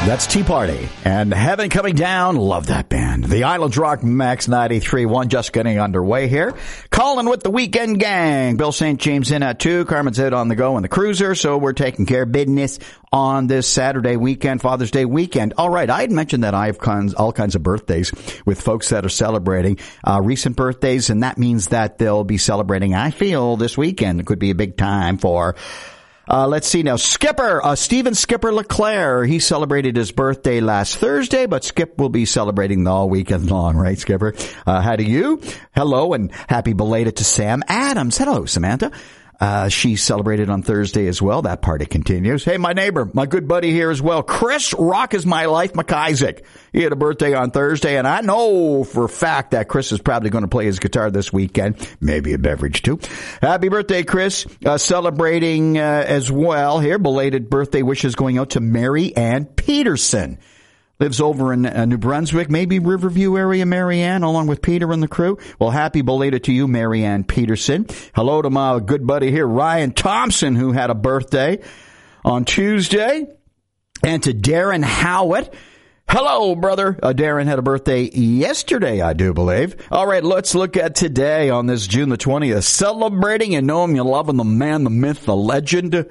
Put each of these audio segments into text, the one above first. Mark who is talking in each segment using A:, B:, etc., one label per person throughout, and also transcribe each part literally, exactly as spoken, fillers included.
A: That's Tea Party and Heaven Coming Down. Love that band. The Island Rock Max ninety-three point one just getting underway here. Calling with the Weekend Gang. Bill Saint James in at two. Carmen's out on the go in the cruiser. So we're taking care of business on this Saturday weekend, Father's Day weekend. All right. I had mentioned that I have kinds, all kinds of birthdays with folks that are celebrating uh, recent birthdays. And that means that they'll be celebrating, I feel, this weekend. It could be a big time for Uh, let's see now. Skipper, uh, Stephen Skipper Leclaire. He celebrated his birthday last Thursday, but Skip will be celebrating all weekend long, right, Skipper? Uh, how do you? Hello and happy belated to Sam Adams. Hello, Samantha. Uh, she celebrated on Thursday as well. That party continues. Hey, my neighbor, my good buddy here as well. Chris Rock is my life, McIsaac. He had a birthday on Thursday, and I know for a fact that Chris is probably going to play his guitar this weekend. Maybe a beverage, too. Happy birthday, Chris. Uh, celebrating, uh, as well here. Belated birthday wishes going out to Mary Ann Peterson. Lives over in uh, New Brunswick, maybe Riverview area, Mary Ann, along with Peter and the crew. Well, happy belated to you, Mary Ann Peterson. Hello to my good buddy here, Ryan Thompson, who had a birthday on Tuesday. And to Darren Howitt. Hello, brother. Uh, Darren had a birthday yesterday, I do believe. All right, let's look at today on this June the twentieth. Celebrating, you know him, you love him, the man, the myth, the legend,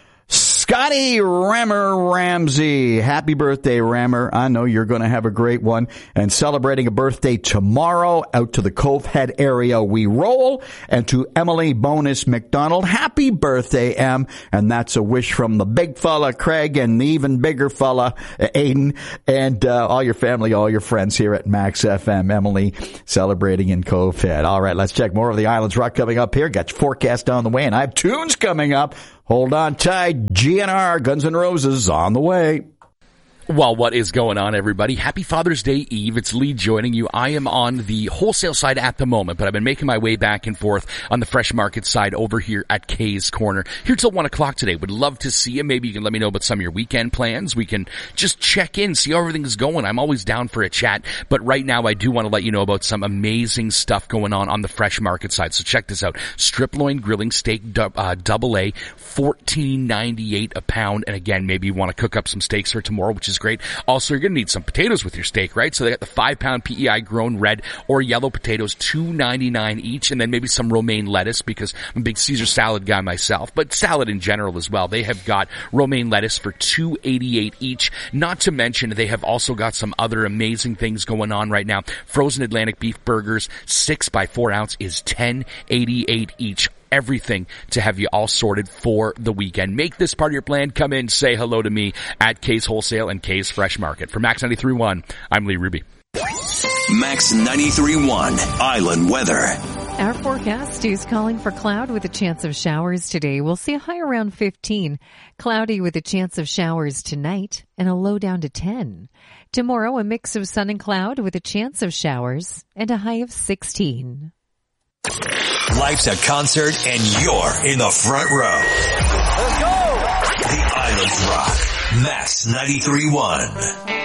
A: Scotty Rammer Ramsey. Happy birthday, Rammer. I know you're going to have a great one. And celebrating a birthday tomorrow, out to the Cove Head area we roll. And to Emily Bonus McDonald, happy birthday, Em. And that's a wish from the big fella, Craig, and the even bigger fella, Aiden, and uh, all your family, all your friends here at Max F M. Emily celebrating in Cove Head. All right, let's check more of the Islands Rock coming up here. Got your forecast on the way, and I have tunes coming up. Hold on tight. G N R, Guns N' Roses, on the way.
B: Well, what is going on, everybody? Happy Father's Day Eve. It's Lee joining you. I am on the wholesale side at the moment, but I've been making my way back and forth on the fresh market side over here at Kay's Corner. Here till one o'clock today. Would love to see you. Maybe you can let me know about some of your weekend plans. We can just check in, see how everything's going. I'm always down for a chat, but right now I do want to let you know about some amazing stuff going on on the fresh market side. So check this out. Strip loin grilling steak, uh, double A, fourteen ninety-eight a pound. And again, maybe you want to cook up some steaks for tomorrow, which is great. Also, you're going to need some potatoes with your steak, right? So they got the five pound P E I grown red or yellow potatoes, two ninety-nine each, and then maybe some romaine lettuce because I'm a big Caesar salad guy myself, but salad in general as well. They have got romaine lettuce for two eighty-eight each. Not to mention, they have also got some other amazing things going on right now. Frozen Atlantic beef burgers, six by four ounce is ten eighty-eight each. Everything to have you all sorted for the weekend. Make this part of your plan. Come in, say hello to me at Kay's Wholesale and Kay's Fresh Market. For Max ninety-three point one, I'm Lee Ruby.
C: Max ninety-three point one Island Weather.
D: Our forecast is calling for cloud with a chance of showers today. We'll see a high around fifteen. Cloudy with a chance of showers tonight and a low down to ten. Tomorrow, a mix of sun and cloud with a chance of showers and a high of sixteen.
C: Life's a concert and you're in the front row. Let's go! The Island Rock. Max ninety-three point one.